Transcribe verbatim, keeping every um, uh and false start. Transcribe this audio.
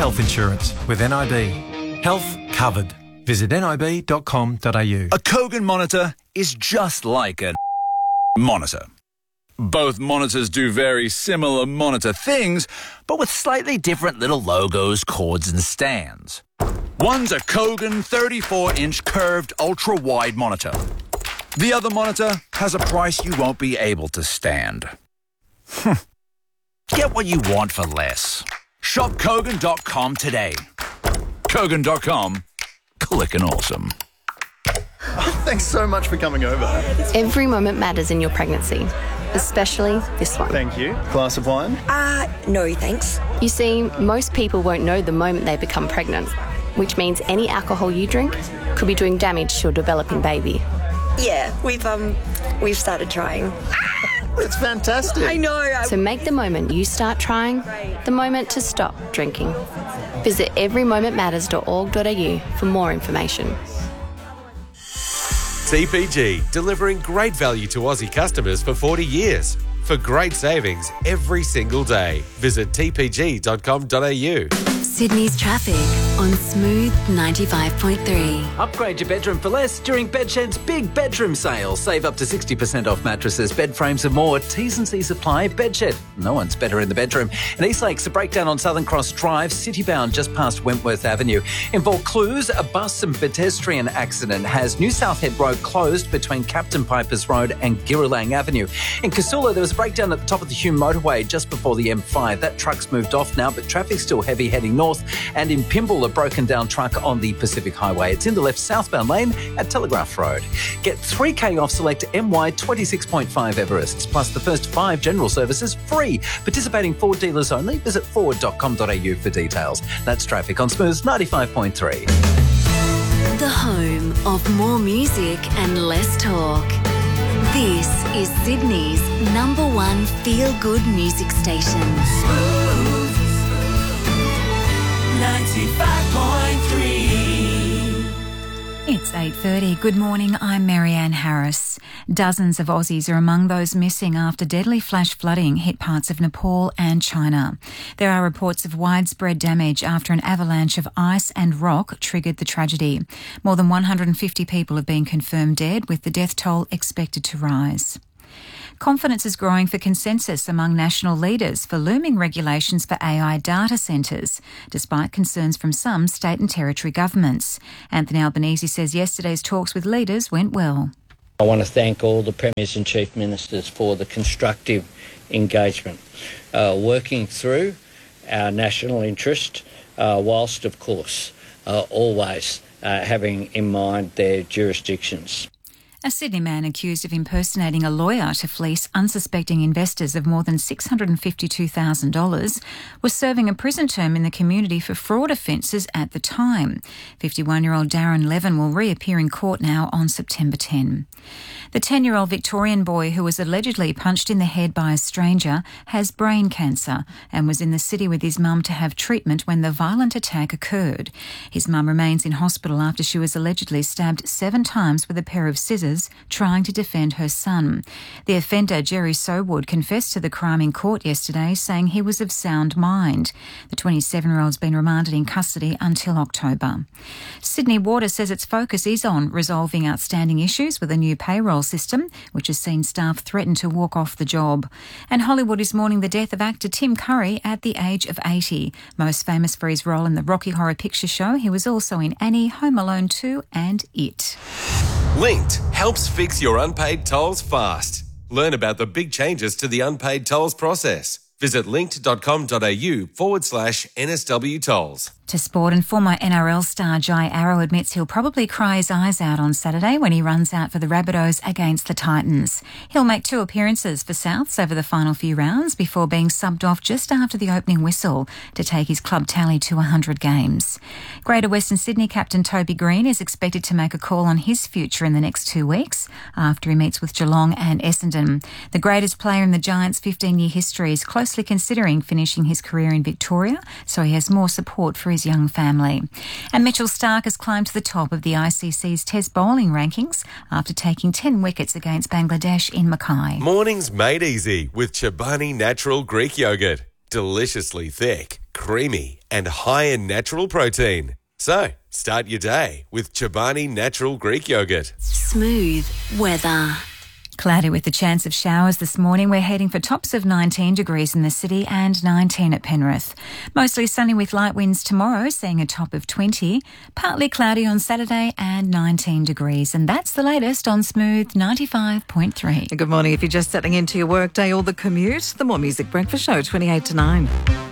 health insurance with N I B. Health covered. Visit nib dot com dot a u. A Kogan monitor is just like a monitor. Both monitors do very similar monitor things, but with slightly different little logos, cords and stands. One's a Kogan thirty-four inch curved ultra-wide monitor. The other monitor has a price you won't be able to stand. Get what you want for less. Shop Kogan dot com today. Kogan dot com. Clickin' awesome. Thanks so much for coming over. Every moment matters in your pregnancy, especially this one. Thank you. Glass of wine? Uh, no thanks. You see, most people won't know the moment they become pregnant, which means any alcohol you drink could be doing damage to your developing baby. Yeah, we've um, we've started trying. It's fantastic. I know. I... So make the moment you start trying the moment to stop drinking. Visit every moment matters dot org dot a u for more information. T P G, delivering great value to Aussie customers for forty years. For great savings every single day. Visit t p g dot com dot a u. Sydney's traffic on Smooth ninety-five point three. Upgrade your bedroom for less during Bedshed's big bedroom sale. Save up to sixty percent off mattresses, bed frames and more. T's and C's apply. Bedshed. No one's better in the bedroom. In East Lakes, a breakdown on Southern Cross Drive, citybound just past Wentworth Avenue. In Vaucluse, a bus and pedestrian accident has New South Head Road closed between Captain Pipers Road and Girralang Avenue. In Casula, there was a breakdown at the top of the Hume motorway just before the M five. That truck's moved off now, but traffic's still heavy heading north. And in Pymble, a broken down truck on the Pacific Highway. It's in the left southbound lane at Telegraph Road. Get three K off select M Y twenty-six point five Everests, plus the first five general services free. Participating Ford dealers only. Visit ford dot com dot a u for details. That's traffic on Smooth ninety-five point three. The home of more music and less talk. This is Sydney's number one feel-good music station. Smooth ninety-five point three. It's eight thirty. Good morning, I'm Marianne Harris. Dozens of Aussies are among those missing after deadly flash flooding hit parts of Nepal and China. There are reports of widespread damage after an avalanche of ice and rock triggered the tragedy. More than one hundred fifty people have been confirmed dead, with the death toll expected to rise. Confidence is growing for consensus among national leaders for looming regulations for A I data centres, despite concerns from some state and territory governments. Anthony Albanese says yesterday's talks with leaders went well. I want to thank all the premiers and chief ministers for the constructive engagement, uh, working through our national interest, uh, whilst, of course, uh, always uh, having in mind their jurisdictions. A Sydney man accused of impersonating a lawyer to fleece unsuspecting investors of more than six hundred fifty-two thousand dollars was serving a prison term in the community for fraud offences at the time. fifty-one-year-old Darren Levin will reappear in court now on September tenth. The ten-year-old Victorian boy who was allegedly punched in the head by a stranger has brain cancer and was in the city with his mum to have treatment when the violent attack occurred. His mum remains in hospital after she was allegedly stabbed seven times with a pair of scissors trying to defend her son. The offender, Jerry Sowood, confessed to the crime in court yesterday, saying he was of sound mind. The twenty-seven-year-old's been remanded in custody until October. Sydney Water says its focus is on resolving outstanding issues with a new payroll system, which has seen staff threaten to walk off the job. And Hollywood is mourning the death of actor Tim Curry at the age of eighty. Most famous for his role in the Rocky Horror Picture Show, he was also in Annie, Home Alone two and It. Linked helps fix your unpaid tolls fast. Learn about the big changes to the unpaid tolls process. Visit linked.com.au forward slash NSW tolls. To sport, and former N R L star Jai Arrow admits he'll probably cry his eyes out on Saturday when he runs out for the Rabbitohs against the Titans. He'll make two appearances for Souths over the final few rounds before being subbed off just after the opening whistle to take his club tally to one hundred games. Greater Western Sydney captain Toby Green is expected to make a call on his future in the next two weeks after he meets with Geelong and Essendon. The greatest player in the Giants' fifteen-year history is closely considering finishing his career in Victoria, so he has more support for his young family. And Mitchell Starc has climbed to the top of the I C C's Test bowling rankings after taking ten wickets against Bangladesh in Mackay. Mornings made easy with Chobani Natural Greek Yogurt. Deliciously thick, creamy and high in natural protein. So, start your day with Chobani Natural Greek Yogurt. Smooth weather. Cloudy with the chance of showers this morning. We're heading for tops of nineteen degrees in the city and nineteen at Penrith. Mostly sunny with light winds tomorrow, seeing a top of twenty. Partly cloudy on Saturday and nineteen degrees. And that's the latest on Smooth ninety-five point three. Good morning. If you're just settling into your workday or the commute, the More Music Breakfast Show, twenty-eight to nine.